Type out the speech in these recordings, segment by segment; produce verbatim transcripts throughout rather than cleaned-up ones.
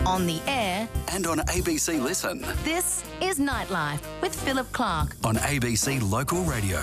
on the air, and on A B C Listen. This is Nightlife with Philip Clark on A B C Local Radio.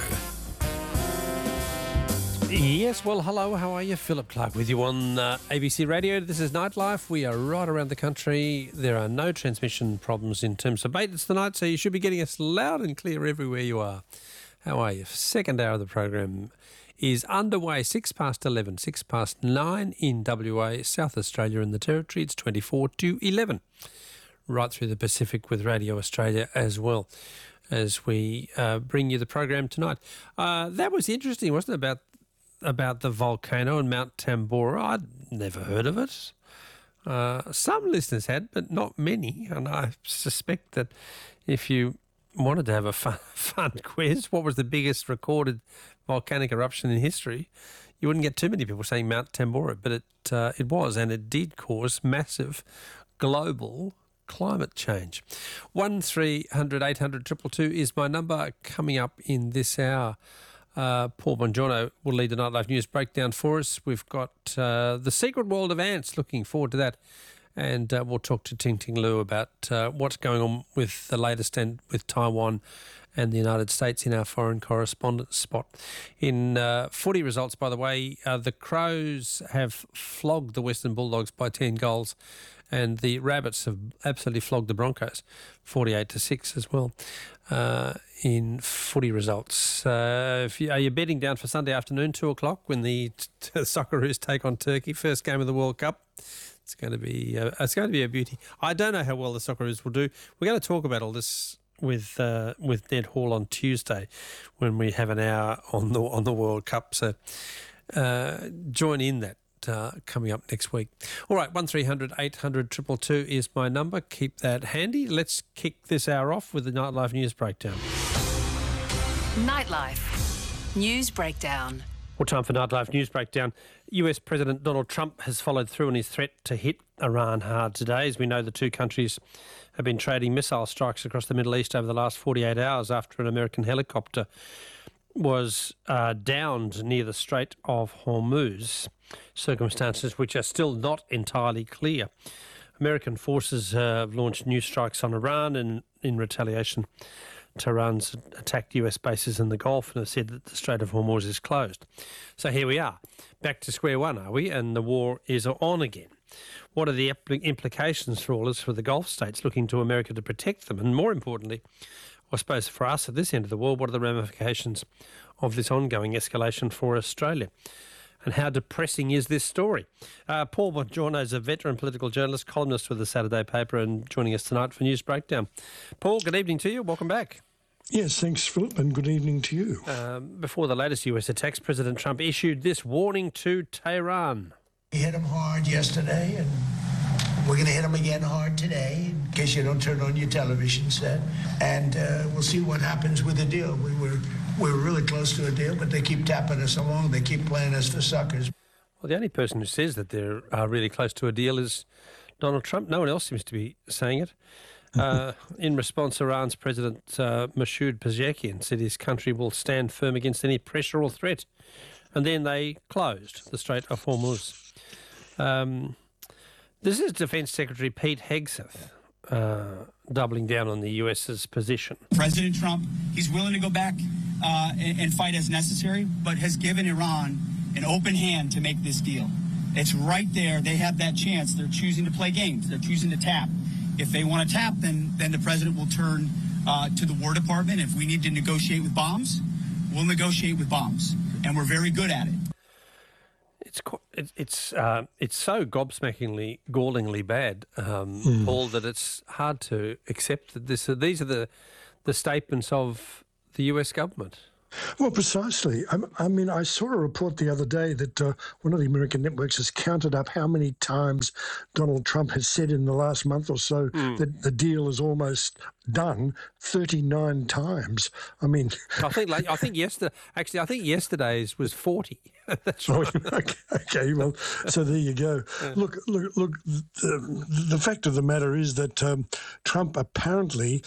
Yes, well, hello, how are you? Philip Clark with you on uh, A B C Radio. This is Nightlife. We are right around the country. There are no transmission problems in terms of maintenance tonight, so you should be getting us loud and clear everywhere you are. How are you? Second hour of the program is underway, six past eleven, six past nine in W A, South Australia and the Territory. It's twenty-four to eleven, right through the Pacific with Radio Australia as well, as we uh, bring you the program tonight. Uh, that was interesting, wasn't it, about about the volcano in Mount Tambora? I'd never heard of it. Uh, some listeners had, but not many, and I suspect that if you wanted to have a fun, fun quiz, what was the biggest recorded volcanic eruption in history, you wouldn't get too many people saying Mount Tambora, but it uh, it was, and it did cause massive global climate change. one three hundred eight hundred two two two is my number. Coming up in this hour, uh, Paul Bongiorno will lead the Nightlife News breakdown for us. We've got uh, The Secret World of Ants, looking forward to that. And uh, we'll talk to Ting Ting Lu about uh, what's going on with the latest and with Taiwan and the United States in our foreign correspondent spot. In uh, footy results, by the way, uh, the Crows have flogged the Western Bulldogs by ten goals, and the Rabbits have absolutely flogged the Broncos, forty-eight to six as well, uh, in footy results. Uh, if you, are you betting down for Sunday afternoon, two o'clock, when the t- Socceroos take on Turkey, first game of the World Cup? It's going to be uh, it's going to be a beauty. I don't know how well the Socceroos will do. We're going to talk about all this with uh, with Ned Hall on Tuesday when we have an hour on the on the World Cup. So uh, join in that uh, coming up next week. All right, one three hundred eight hundred two two two is my number. Keep that handy. Let's kick this hour off with the Nightlife News Breakdown. Nightlife News Breakdown. Well, time for Nightlife News Breakdown. U S President Donald Trump has followed through on his threat to hit Iran hard today. As we know, the two countries have been trading missile strikes across the Middle East over the last forty-eight hours after an American helicopter was uh, downed near the Strait of Hormuz, circumstances which are still not entirely clear. American forces uh, have launched new strikes on Iran, and in retaliation, Tehran's attacked U S bases in the Gulf and have said that the Strait of Hormuz is closed. So here we are, back to square one, are we? And the war is on again. What are the implications for all this for the Gulf states looking to America to protect them? And more importantly, I suppose for us at this end of the world, what are the ramifications of this ongoing escalation for Australia? And how depressing is this story? Uh, Paul Bongiorno is a veteran political journalist, columnist with the Saturday paper, and joining us tonight for News Breakdown. Paul, good evening to you. Welcome back. Yes, thanks, Philip, and good evening to you. Um, before the latest U S attacks, President Trump issued this warning to Tehran. We hit him hard yesterday, and we're going to hit him again hard today, in case you don't turn on your television set. And uh, we'll see what happens with the deal. We were we were really close to a deal, but they keep tapping us along. They keep playing us for suckers. Well, the only person who says that they're uh, really close to a deal is Donald Trump. No one else seems to be saying it. Uh, in response, Iran's President uh, Masoud Pezeshkian said his country will stand firm against any pressure or threat. And then they closed the Strait of Hormuz. Um, this is Defence Secretary Pete Hegseth uh, doubling down on the US's position. President Trump, he's willing to go back uh, and, and fight as necessary, but has given Iran an open hand to make this deal. It's right there. They have that chance. They're choosing to play games. They're choosing to tap. If they want to tap, then then the president will turn uh, to the War Department. If we need to negotiate with bombs, we'll negotiate with bombs, and we're very good at it. It's it's uh, it's so gobsmackingly, gallingly bad, um, mm. Paul, that it's hard to accept that this. Uh, these are the the statements of the U S government. Well, precisely. I, I mean, I saw a report the other day that uh, one of the American networks has counted up how many times Donald Trump has said in the last month or so mm. that the deal is almost done thirty-nine times. I mean, I think like, I think yesterday actually I think yesterday's was forty. That's oh, right. okay, okay, well, so there you go. Look, look, look. The, the fact of the matter is that um, Trump apparently,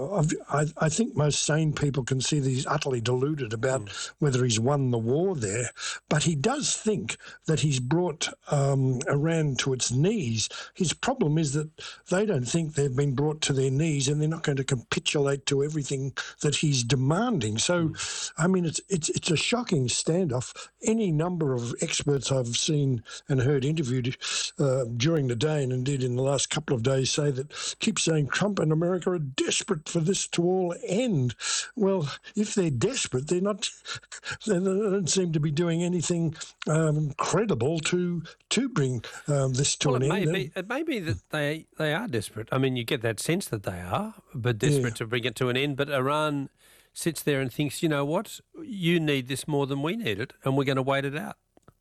I, I think most sane people can see that he's utterly deluded about mm. whether he's won the war there, but he does think that he's brought um, Iran to its knees. His problem is that they don't think they've been brought to their knees, and they're not going to capitulate to everything that he's demanding. So, mm. I mean, it's it's it's a shocking standoff. Any number of experts I've seen and heard interviewed uh, during the day and indeed in the last couple of days say that keep saying Trump and America are desperate for this to all end. Well, if they're desperate, they're not. They don't seem to be doing anything um, credible to to bring um, this to well, an it end. May be, it may be that they they are desperate. I mean, you get that sense that they are, but desperate yeah. to bring it to an end. But Iran sits there and thinks, you know what, you need this more than we need it, and we're going to wait it out.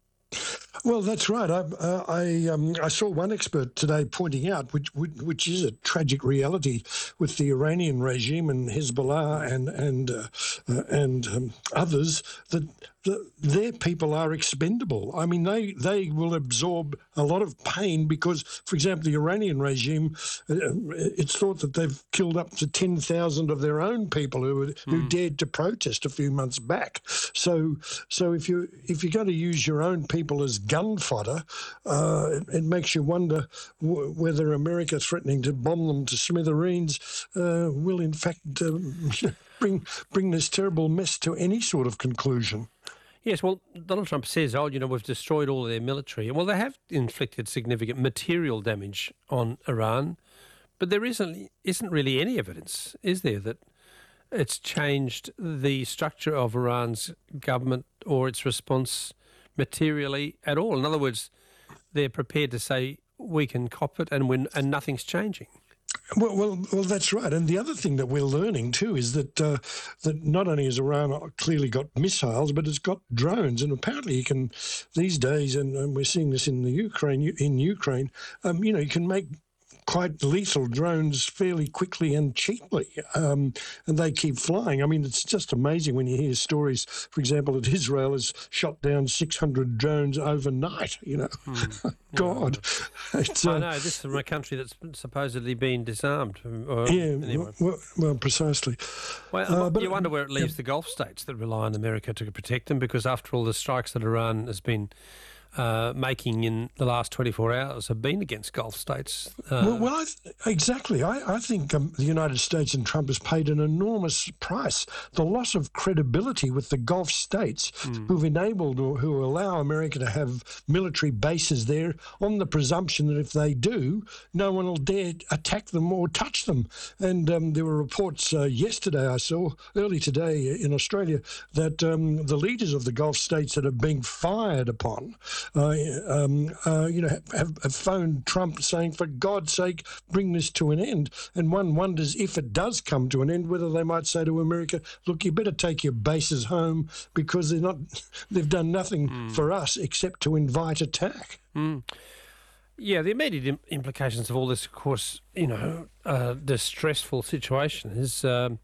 Well, that's right. I uh, I, um, I saw one expert today pointing out, which which is a tragic reality with the Iranian regime and Hezbollah and and uh, uh, and um, others, that the, their people are expendable. I mean, they they will absorb a lot of pain because, for example, the Iranian regime, uh, it's thought that they've killed up to ten thousand of their own people who mm. who dared to protest a few months back. So so if you if you're going to use your own people as gun fodder, uh, it, it makes you wonder w- whether America threatening to bomb them to smithereens uh, will in fact um, bring bring this terrible mess to any sort of conclusion. Yes, well, Donald Trump says, oh, you know, we've destroyed all of their military. Well, they have inflicted significant material damage on Iran, but there isn't isn't really any evidence, is there, that it's changed the structure of Iran's government or its response materially at all. In other words, they're prepared to say we can cop it and win, and nothing's changing. Well, well, well, that's right. And the other thing that we're learning too is that uh, that not only has Iran clearly got missiles, but it's got drones, and apparently you can these days, and, and we're seeing this in the Ukraine. In Ukraine, um, you know, you can make quite lethal drones fairly quickly and cheaply, um, and they keep flying. I mean, it's just amazing when you hear stories, for example, that Israel has shot down six hundred drones overnight, you know. Mm. God. Yeah. It's, I uh, know, this is from a country that's supposedly been disarmed. Or, yeah, anyway. well, well, precisely. Well, uh, but, you wonder where it leaves yeah. the Gulf states that rely on America to protect them, because after all, the strikes that Iran has been Uh, making in the last twenty-four hours have been against Gulf states. Uh, well, well I th- exactly. I, I think um, the United States and Trump has paid an enormous price. The loss of credibility with the Gulf states mm. who've enabled or who allow America to have military bases there on the presumption that if they do, no one will dare attack them or touch them. And um, there were reports uh, yesterday, I saw, early today in Australia, that um, the leaders of the Gulf states that are being fired upon Uh, um, uh, you know, have, have phoned Trump saying, for God's sake, bring this to an end. And one wonders if it does come to an end, whether they might say to America, look, you better take your bases home because they're not, they've done nothing mm. for us except to invite attack. Mm. Yeah, the immediate im- implications of all this, of course, you know, uh, the stressful situation is... Um,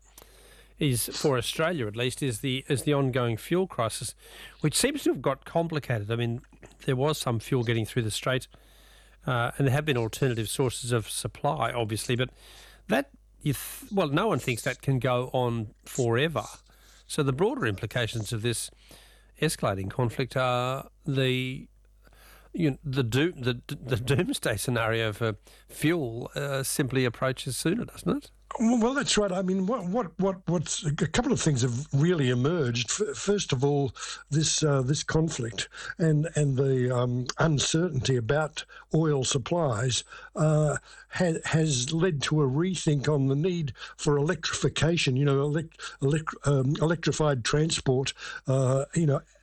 is for Australia at least, is the is the ongoing fuel crisis, which seems to have got complicated. I mean, there was some fuel getting through the Strait, uh, and there have been alternative sources of supply, obviously, but that, you th- well, no one thinks that can go on forever. So the broader implications of this escalating conflict are the you know, the doom the the doomsday scenario for fuel uh, simply approaches sooner, doesn't it? Well, that's right. I mean, what, what, what, what's a couple of things have really emerged. First of all, this uh, this conflict and and the um, uncertainty about oil supplies uh, ha- has led to a rethink on the need for electrification. You know, elect, elect, um, electrified transport. Uh, you know.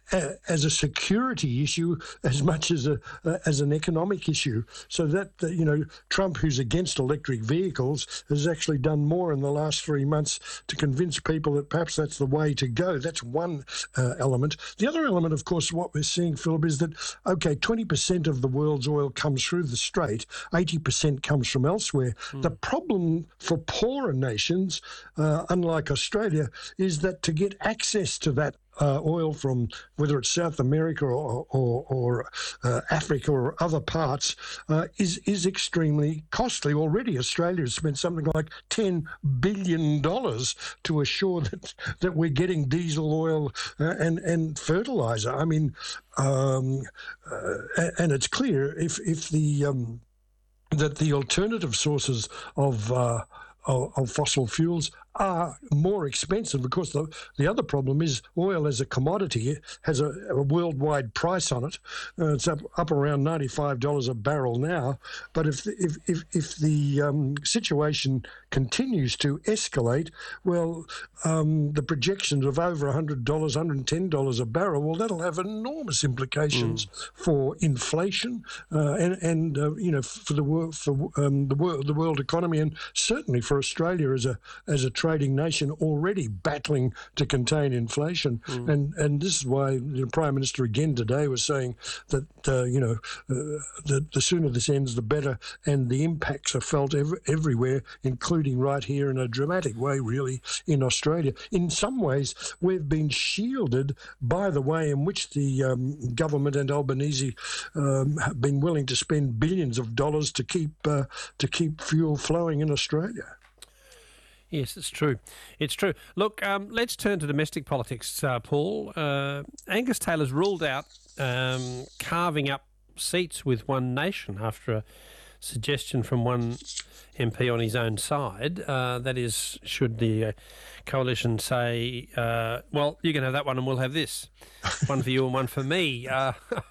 a, as a security issue as much as a uh, as an economic issue. So that, uh, you know, Trump, who's against electric vehicles, has actually done more in the last three months to convince people that perhaps that's the way to go. That's one uh, element. The other element, of course, what we're seeing, Philip, is that, okay, twenty percent of the world's oil comes through the Strait, eighty percent comes from elsewhere. Mm. The problem for poorer nations, uh, unlike Australia, is that to get access to that Uh, oil from whether it's South America or or, or uh, Africa or other parts uh, is is extremely costly. Already Australia has spent something like ten billion dollars to assure that that we're getting diesel oil uh, and and fertilizer. I mean, um, uh, and it's clear if if the um, that the alternative sources of uh, of, of fossil fuels are more expensive, because the the other problem is oil as a commodity has a, a worldwide price on it. Uh, it's up up around ninety-five dollars a barrel now. But if if if, if the um, situation continues to escalate, well, um, the projections of over one hundred dollars, one hundred ten dollars a barrel, well, that'll have enormous implications mm. for inflation uh, and and uh, you know, for the world for um, the world the world economy, and certainly for Australia as a as a trading nation already battling to contain inflation. Mm. And and this is why the Prime Minister again today was saying that, uh, you know, uh, the, the sooner this ends, the better, and the impacts are felt ev- everywhere, including right here in a dramatic way, really, in Australia. In some ways, we've been shielded by the way in which the um, government and Albanese um, have been willing to spend billions of dollars to keep uh, to keep fuel flowing in Australia. Yes, it's true. It's true. Look, um, let's turn to domestic politics, uh, Paul. Uh, Angus Taylor's ruled out um, carving up seats with One Nation after a suggestion from one M P on his own side. Uh, that is, should the uh, coalition say, uh, well, you can have that one and we'll have this. One for you and one for me. Uh,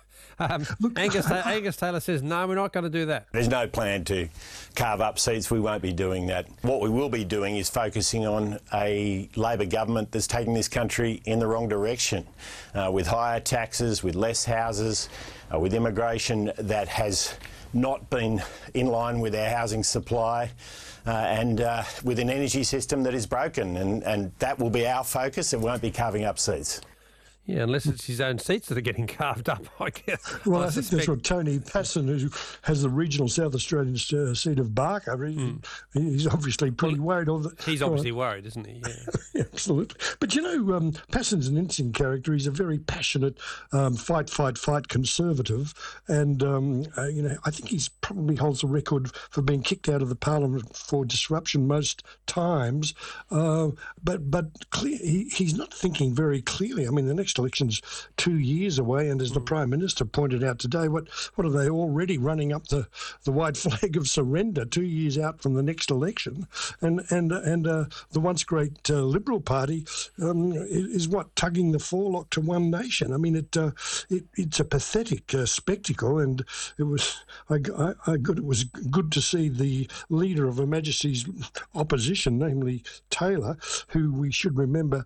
Um, Angus, Angus Taylor says, no, we're not going to do that. There's no plan to carve up seats. We won't be doing that. What we will be doing is focusing on a Labor government that's taking this country in the wrong direction, uh, with higher taxes, with less houses, uh, with immigration that has not been in line with our housing supply, uh, and uh, with an energy system that is broken. And, and that will be our focus. It won't be carving up seats. Yeah, unless it's his own seats that are getting carved up, I guess. Well, I, I think that's what Tony Passon, who has the regional South Australian uh, seat of Barker, he, mm. he's obviously pretty well, worried. All the, he's obviously uh, worried, isn't he? Yeah. Yeah, absolutely. But, you know, um, Passon's an interesting character. He's a very passionate um, fight, fight, fight conservative. And, um, uh, you know, I think he's probably holds the record for being kicked out of the parliament for disruption most times. Uh, but but clear, he, he's not thinking very clearly. I mean, the next election's two years away, and as the Prime Minister pointed out today, what what are they already running up the, the white flag of surrender two years out from the next election? And and and uh, the once great uh, Liberal Party um, is what tugging the forelock to One Nation. I mean, it, uh, it it's a pathetic uh, spectacle, and it was I, I, I good it was good to see the leader of Her Majesty's opposition, namely Taylor, who we should remember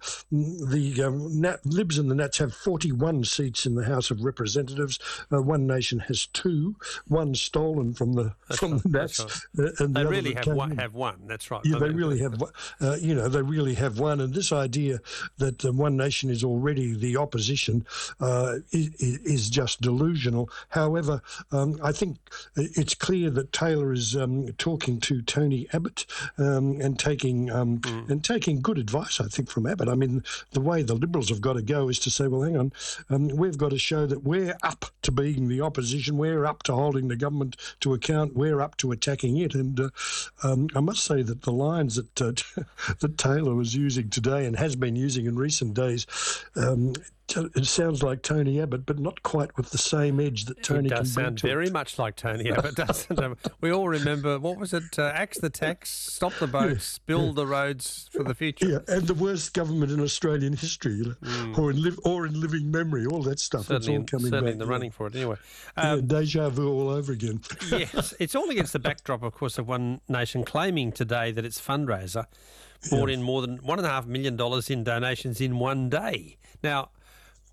the um, Nat, Libs and the Nats have forty-one seats in the House of Representatives. Uh, One Nation has two, one stolen from the that's from right, the Nats. Right. Uh, and they the really have one, have one. That's right. Yeah, they really have. Uh, you know, they really have one. And this idea that uh, One Nation is already the opposition uh, is, is just delusional. However, um, I think it's clear that Taylor is um, talking to Tony Abbott um, and taking um, mm. and taking good advice, I think, from Abbott. I mean, the way the Liberals have got to go is to say, well, hang on, um, we've got to show that we're up to being the opposition, we're up to holding the government to account, we're up to attacking it. And uh, um, I must say that the lines that uh, that Taylor was using today and has been using in recent days, um, it sounds like Tony Abbott, but not quite with the same edge that Tony it does can sound bring to very it. much like Tony Abbott, doesn't it? We all remember, what was it, uh, axe the tax, stop the boats, yeah. build yeah. the roads for the future. Yeah, and the worst government in Australian history, you know, mm. or, in li- or in living memory, all that stuff. Certainly, it's all coming certainly back. in the yeah. running for it anyway. Um, Um, yeah, deja vu all over again. Yes, it's all against the backdrop, of course, of One Nation claiming today that its fundraiser brought yeah. in more than one and a half million dollars in donations in one day. Now,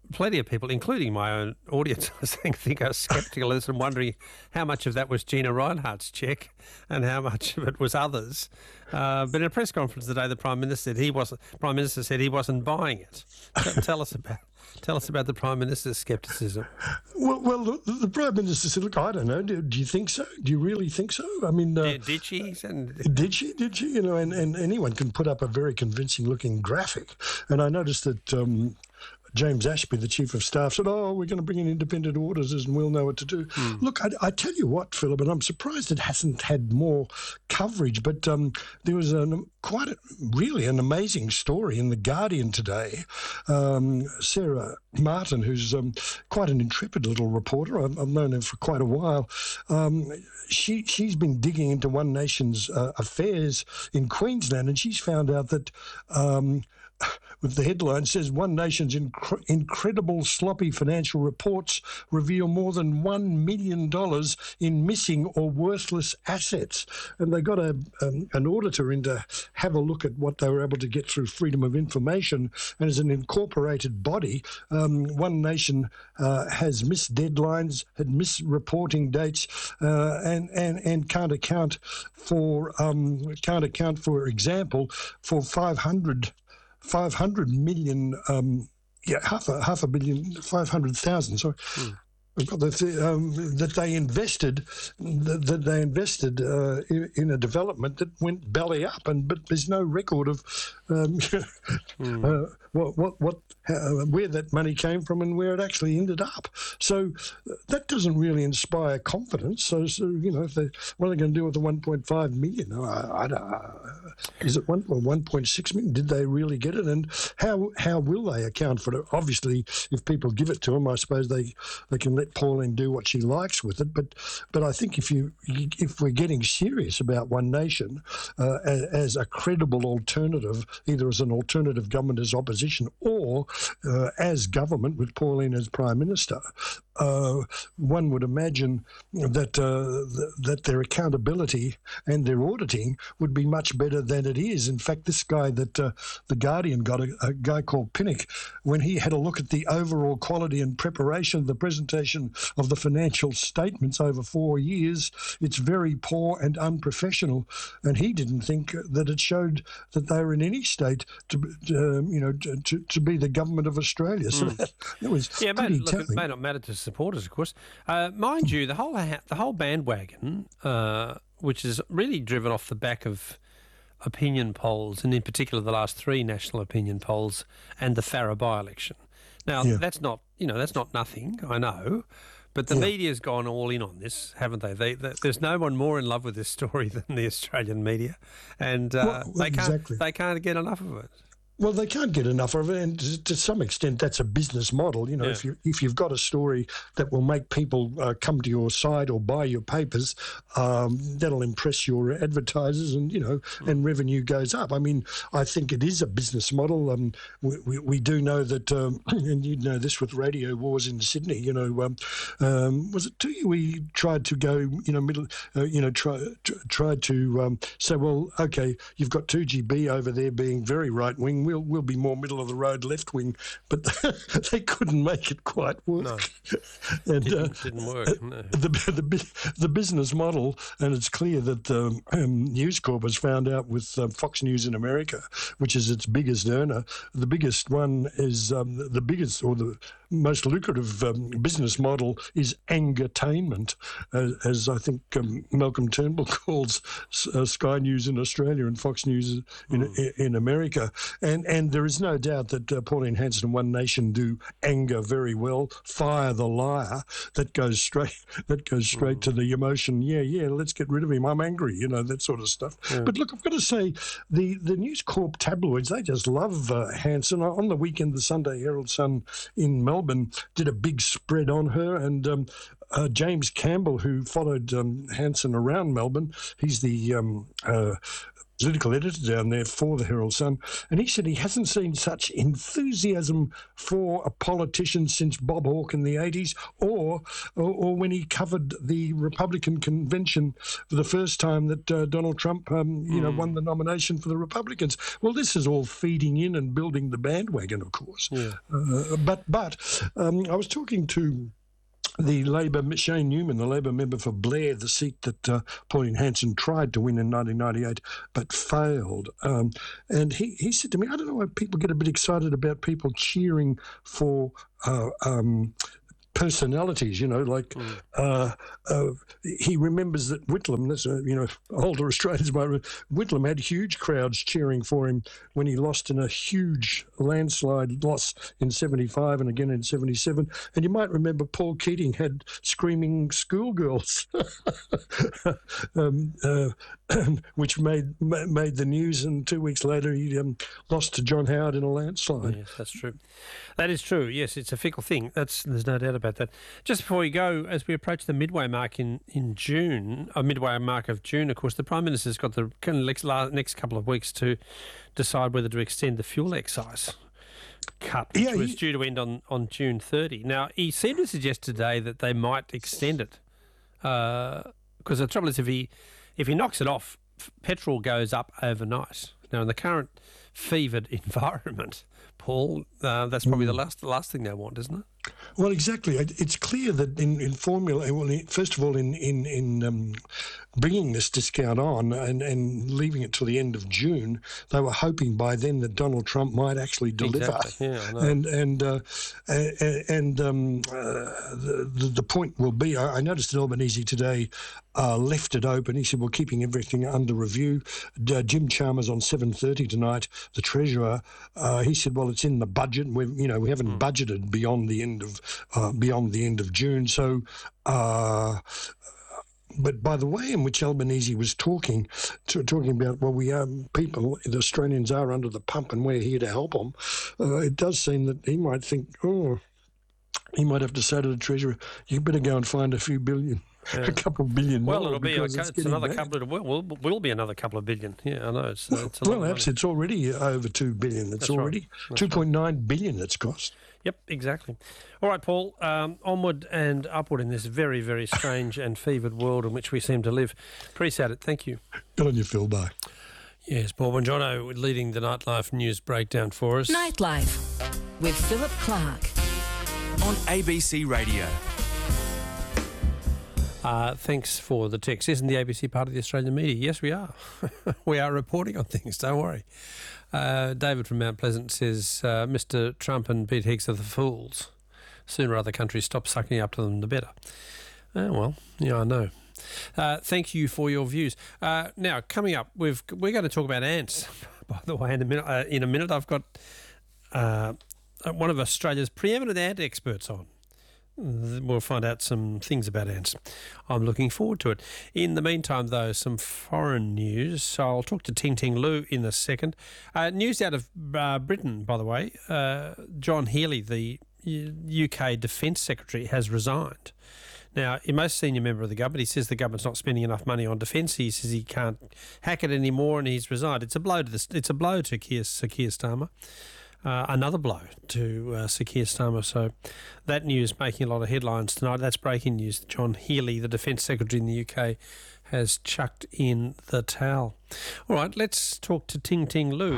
plenty of people, including my own audience, I think, think are sceptical and wondering how much of that was Gina Rinehart's cheque and how much of it was others. Uh, but in a press conference today, the Prime Minister said he wasn't. Prime Minister said he wasn't buying it. Tell us about. Tell us about the Prime Minister's scepticism. Well, well, the, the Prime Minister said, "Look, I don't know. Do, do you think so? Do you really think so? I mean, uh, yeah, did she? And did she? Did she? You know, and, and anyone can put up a very convincing-looking graphic. And I noticed that." Um, James Ashby, the Chief of Staff, said, oh, we're going to bring in independent auditors and we'll know what to do. Mm. Look, I, I tell you what, Philip, and I'm surprised it hasn't had more coverage, but um, there was an, quite a, really an amazing story in The Guardian today. Um, Sarah Martin, who's um, quite an intrepid little reporter, I've, I've known her for quite a while, um, she, she's been digging into One Nation's uh, affairs in Queensland, and she's found out that... Um, with the headline says One Nation's inc- incredible sloppy financial reports reveal more than one million dollars in missing or worthless assets. And they got a, um, an auditor in to have a look at what they were able to get through Freedom of Information. And as an incorporated body, um, One Nation uh, has missed deadlines, had missed reporting dates, uh, and, and, and can't account for, um, can't account, for example, for five hundred five hundred million, um, yeah, half a half a billion, five hundred thousand. Sorry, mm. I've got the um, that they invested, that, that they invested uh, in, in a development that went belly up, and but there's no record of um, mm. uh, what what what uh, where that money came from and where it actually ended up. So uh, that doesn't really inspire confidence. So, so you know, if they, what are they going to do with the one point five million? I, I don't. Uh, is it one or one point six million? Did they really get it? And how how will they account for it? Obviously, if people give it to them, I suppose they they can let Pauline do what she likes with it. But but I think if you if we're getting serious about One Nation uh, as, as a credible alternative, either as an alternative government as opposition or uh, as government with Pauline as Prime Minister, uh, one would imagine that uh, th- that their accountability and their auditing would be much better than it is. In fact, this guy that uh, The Guardian got, a, a guy called Pinnock, when he had a look at the overall quality and preparation of the presentation of the financial statements over four years, it's very poor and unprofessional. And he didn't think that it showed that they were in any state to, um, you know, to, to be the government of Australia. So mm. that, that was yeah, pretty look, telling. It may not matter to supporters, of course. Uh, mind you, the whole ha- the whole bandwagon, uh, which is really driven off the back of opinion polls, and in particular the last three national opinion polls and the Farrer by-election. Now, yeah. that's not, you know, that's not nothing, I know, but the yeah. media's gone all in on this, haven't they? They, they? There's no one more in love with this story than the Australian media, and uh, well, they can't exactly. they can't get enough of it. Well, they can't get enough of it, and to, to some extent, that's a business model. You know, yeah. if you if you've got a story that will make people uh, come to your site or buy your papers, um, that'll impress your advertisers, and you know, mm. and revenue goes up. I mean, I think it is a business model. Um, we, we, we do know that, um, and you know this with Radio Wars in Sydney. You know, um, um, was it to you? We tried to go, you know, middle, uh, you know, try, tr- tried to um, say, well, okay, you've got two G B over there being very right wing. We'll, we'll be more middle of the road left wing, but they couldn't make it quite work. No, and, didn't, uh, didn't work. No. The, the the business model, and it's clear that um, um, News Corp has found out with um, Fox News in America, which is its biggest earner. The biggest one is um, the biggest or the most lucrative um, business model is angertainment, uh, as I think um, Malcolm Turnbull calls uh, Sky News in Australia and Fox News in, mm. in America. And and there is no doubt that uh, Pauline Hanson and One Nation do anger very well. Fire the liar, that goes straight that goes straight mm. to the emotion. Yeah, yeah, let's get rid of him. I'm angry, you know, that sort of stuff. Yeah. But look, I've got to say, the the News Corp tabloids, they just love uh, Hanson. On the weekend, the Sunday Herald Sun in Melbourne did a big spread on her, and um, uh, James Campbell, who followed um, Hanson around Melbourne, he's the um, uh, political editor down there for the Herald Sun, and he said he hasn't seen such enthusiasm for a politician since Bob Hawke in the eighties, or or, or when he covered the Republican convention for the first time that uh, Donald Trump, um, you mm. know, won the nomination for the Republicans. Well, this is all feeding in and building the bandwagon, of course. Yeah. Uh, but but um, I was talking to the Labor, Shane Newman, the Labor member for Blair, the seat that uh, Pauline Hanson tried to win in nineteen ninety-eight but failed. Um, and he, he said to me, I don't know why people get a bit excited about people cheering for uh, um, personalities, you know, like mm. uh, uh, he remembers that Whitlam, that's a, you know, older Australians might remember, Whitlam had huge crowds cheering for him when he lost in a huge landslide loss in seventy-five and again in seventy-seven. And you might remember Paul Keating had screaming schoolgirls, um, uh, which made made the news, and two weeks later he um, lost to John Howard in a landslide. Yes, that's true. That is true. Yes, it's a fickle thing. That's there's no doubt about that. Just before we go, as we approach the midway mark in, in June, a midway mark of June, of course, the Prime Minister's got the next couple of weeks to decide whether to extend the fuel excise cut, which yeah, he, was due to end on, on June thirtieth. Now, he seemed to suggest today that they might extend it, because uh, the trouble is if he, if he knocks it off, petrol goes up overnight. Now, in the current fevered environment, Paul, uh, that's probably mm. the last the last thing they want, isn't it? Well, exactly. It's clear that in, in formula, well, first of all, in in, in um, bringing this discount on and, and leaving it till the end of June, they were hoping by then that Donald Trump might actually deliver. Exactly. Yeah, I know. And and uh, and um, uh, the the point will be, I noticed that Albanese today uh, left it open. He said, "We're keeping everything under review." Uh, Jim Chalmers on seven thirty tonight, the Treasurer, uh, he said, "Well, it's in the budget. We you know we haven't mm. budgeted beyond the end of uh, beyond the end of June." So. Uh, But by the way in which Albanese was talking, to, talking about, well, we are people, the Australians are under the pump and we're here to help them, uh, it does seem that he might think, oh, he might have to say to the Treasurer, you better go and find a few billion, yeah. a couple of billion well, more. It'll be a, it's, it's another bad. couple of, will, will, will be another couple of billion. Yeah, I know. It's, well, it's a well perhaps it's already over two billion. It's That's already right. two point nine right. billion it's cost. Yep, exactly. All right, Paul, um, onward and upward in this very, very strange and fevered world in which we seem to live. Appreciate it. Thank you. Good on you, Phil. Bye. Yes, Paul Bongiorno leading the Nightlife news breakdown for us. Nightlife with Philip Clark. On A B C Radio. Uh, thanks for the text. Isn't the A B C part of the Australian media? Yes, we are. We are reporting on things, don't worry. Uh, David from Mount Pleasant says, uh, Mister Trump and Pete Higgs are the fools. Sooner other countries stop sucking up to them, the better. Oh, well, yeah, I know. Uh, thank you for your views. Uh, now, coming up, we've, we're going to talk about ants, by the way, in a minute. Uh, in a minute, I've got uh, one of Australia's preeminent ant experts on. We'll find out some things about ants. I'm looking forward to it. In the meantime, though, some foreign news. So I'll talk to Ting Ting Lu in a second. Uh, news out of uh, Britain, by the way. Uh, John Healey, the U K Defence Secretary, has resigned. Now, a most senior member of the government, he says the government's not spending enough money on defence. He says he can't hack it anymore, and he's resigned. It's a blow to this. It's a blow to Keir, Sir Keir Starmer. Uh, another blow to uh, Sir Keir Starmer. So that news making a lot of headlines tonight. That's breaking news. John Healey, the Defence Secretary in the U K, has chucked in the towel. All right, let's talk to Ting Ting Lu.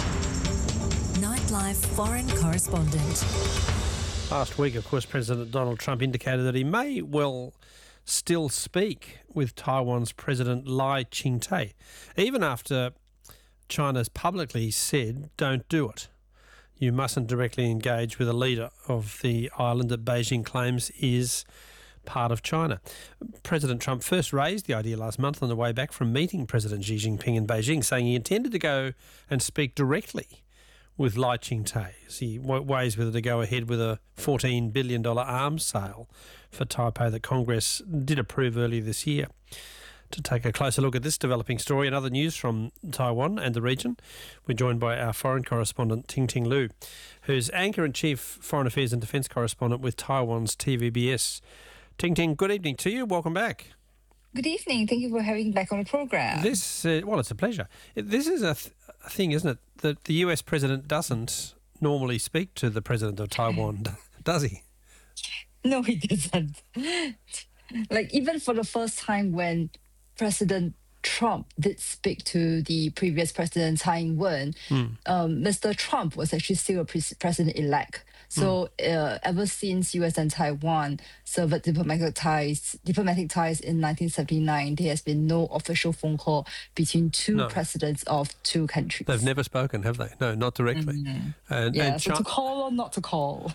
Nightlife foreign correspondent. Last week, of course, President Donald Trump indicated that he may well still speak with Taiwan's President Lai Ching-te, even after China's publicly said, don't do it. You mustn't directly engage with a leader of the island that Beijing claims is part of China. President Trump first raised the idea last month on the way back from meeting President Xi Jinping in Beijing, saying he intended to go and speak directly with Lai Ching-te as he weighs whether to go ahead with a fourteen billion dollars arms sale for Taipei that Congress did approve earlier this year. To take a closer look at this developing story and other news from Taiwan and the region, we're joined by our foreign correspondent, Ting Ting Lu, who's Anchor-in-Chief Foreign Affairs and Defence Correspondent with Taiwan's T V B S. Ting Ting, good evening to you. Welcome back. Good evening. Thank you for having me back on the program. This, uh, well, it's a pleasure. It- This is a, th- a thing, isn't it, that the U S president doesn't normally speak to the president of Taiwan, does he? No, he doesn't. Like, even for the first time when President Trump did speak to the previous president, Tsai Ing-wen, um, Mister Trump was actually still a pre- president-elect. So uh, ever since U S and Taiwan severed diplomatic ties, diplomatic ties in nineteen seventy-nine, there has been no official phone call between two No. presidents of two countries. They've never spoken, have they? No, not directly. And, Yeah, and, so Chi- to call or not to call.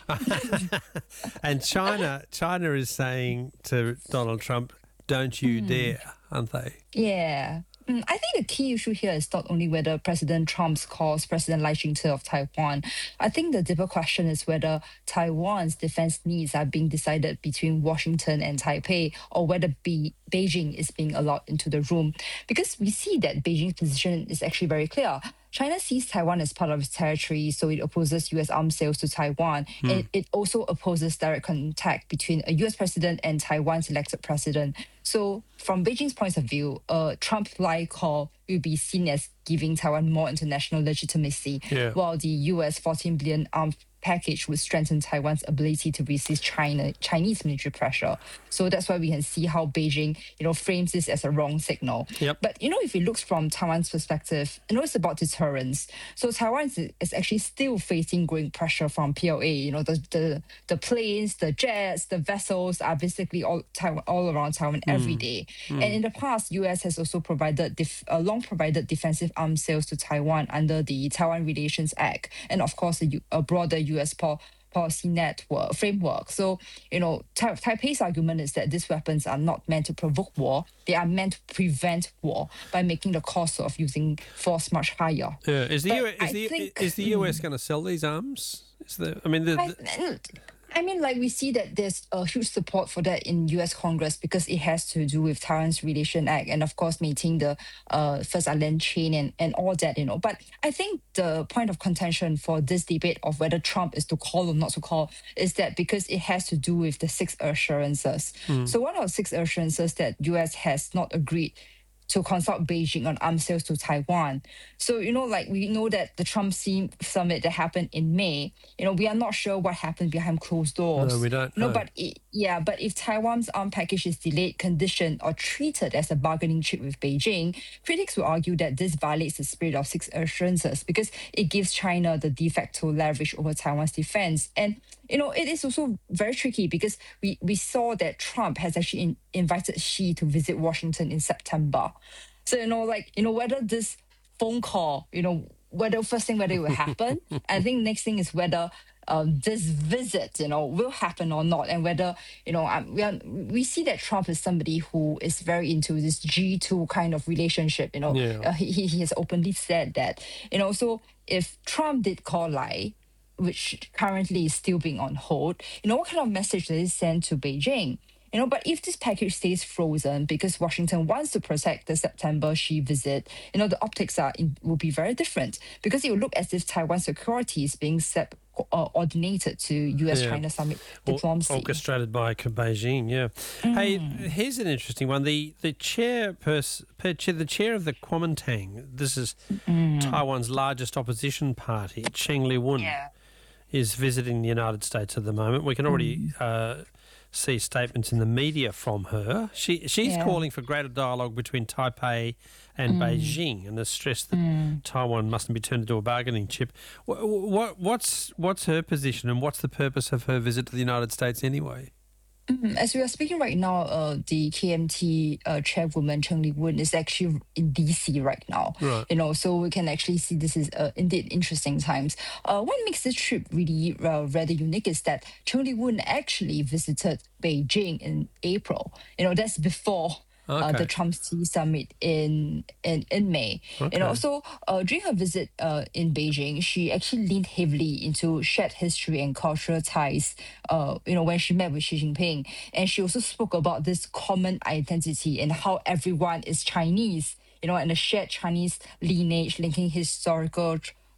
and China, China is saying to Donald Trump, "Don't you dare," aren't they? Yeah. Mm, I think the key issue here is not only whether President Trump's calls President Lai Ching-te of Taiwan. I think the deeper question is whether Taiwan's defense needs are being decided between Washington and Taipei, or whether Be- Beijing is being allowed into the room. Because we see that Beijing's position is actually very clear. China sees Taiwan as part of its territory, so it opposes U S arms sales to Taiwan. And it also opposes direct contact between a U S president and Taiwan's elected president. So, from Beijing's point of view, a Trump-like call will be seen as giving Taiwan more international legitimacy, Yeah. while the U S fourteen billion arms package would strengthen Taiwan's ability to resist China Chinese military pressure. So that's why we can see how Beijing, you know, frames this as a wrong signal. Yep. But you know, if it looks from Taiwan's perspective, you know, it's about deterrence. So Taiwan is, is actually still facing growing pressure from P L A. You know, the the, the planes, the jets, the vessels are basically all Taiwan, all around Taiwan every day. And in the past, U S has also provided def, uh, long provided defensive arms sales to Taiwan under the Taiwan Relations Act, and of course a, U- a broader U S po- policy network framework. So, you know, Ta- Taipei's argument is that these weapons are not meant to provoke war; they are meant to prevent war by making the cost of using force much higher. Yeah. Is the But U S, I is the, think- is the U S going to sell these arms? Is the I mean the, I, the I mean, like, we see that there's a huge support for that in U S Congress because it has to do with Taiwan's Relation Act and, of course, maintaining the uh, First Island chain and, and all that, you know. But I think the point of contention for this debate of whether Trump is to call or not to call is that because it has to do with the six assurances. So one of the six assurances that U S has not agreed to consult Beijing on arms sales to Taiwan. So, you know, like we know that the Trump summit that happened in May, you know, we are not sure what happened behind closed doors. No, we don't No, know. but it, yeah, but if Taiwan's arms package is delayed, conditioned, or treated as a bargaining chip with Beijing, critics will argue that this violates the spirit of six assurances because it gives China the de facto leverage over Taiwan's defense. And you know, it is also very tricky because we, we saw that Trump has actually in, invited Xi to visit Washington in September. So, you know, like, you know, whether this phone call, you know, whether first thing, whether it will happen. I think next thing is whether um, this visit, you know, will happen or not. And whether, you know, um, we, are, we see that Trump is somebody who is very into this G two kind of relationship, you know. Yeah. Uh, he, he has openly said that, you know, so if Trump did call Lai, which currently is still being on hold, you know, what kind of message does it send to Beijing? You know, but if this package stays frozen because Washington wants to protect the September Xi visit, you know, the optics are in, will be very different because it will look as if Taiwan's security is being set, uh, ordinated to U S-China Yeah. summit Or- diplomacy. orchestrated by Beijing, yeah. Hey, here's an interesting one. The the chairperson, the chair of the Kuomintang, this is Taiwan's largest opposition party, Cheng Li-wen, Yeah. is visiting the United States at the moment. We can already uh, see statements in the media from her. She she's Yeah. calling for greater dialogue between Taipei and Beijing, and has stressed that Taiwan mustn't be turned into a bargaining chip. What, what what's what's her position, and what's the purpose of her visit to the United States anyway? As we are speaking right now, uh, the K M T uh, chairwoman Cheng Li-wen is actually in D C right now. Right. You know, so we can actually see this is uh, indeed interesting times. Uh, what makes this trip really uh, rather unique is that Cheng Li-wen actually visited Beijing in April. You know, that's before. Uh, Okay. the Trump Xi summit in in, in May. You know, Okay. so uh, during her visit uh, in Beijing, she actually leaned heavily into shared history and cultural ties. Uh, you know, when she met with Xi Jinping, and she also spoke about this common identity and how everyone is Chinese. You know, and a shared Chinese lineage linking historical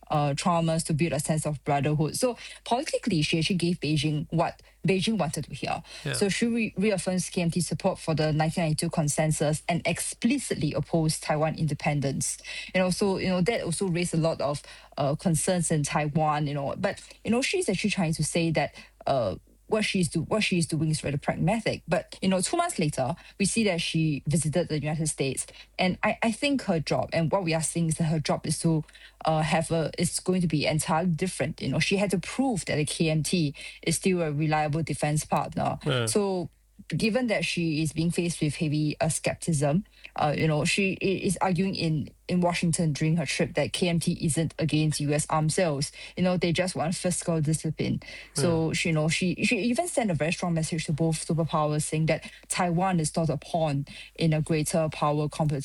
uh, traumas to build a sense of brotherhood. So politically, she actually gave Beijing what Beijing wanted to hear. Yeah. So she re- reaffirms K M T support for the nineteen ninety-two consensus and explicitly opposed Taiwan independence. And also, you know, that also raised a lot of uh, concerns in Taiwan, you know, but, you know, she's actually trying to say that uh, what she's do what she's doing is rather pragmatic. But you know, two months later, we see that she visited the United States, and I, I think her job and what we are seeing is that her job is to uh, have a is going to be entirely different. You know, she had to prove that the K M T is still a reliable defense partner. Yeah. So given that she is being faced with heavy uh, skepticism, uh, you know, she i- is arguing in, in Washington during her trip that K M T isn't against U S arms sales. You know, they just want fiscal discipline. So, she, you know, she, she even sent a very strong message to both superpowers saying that Taiwan is not a pawn in a greater power competition.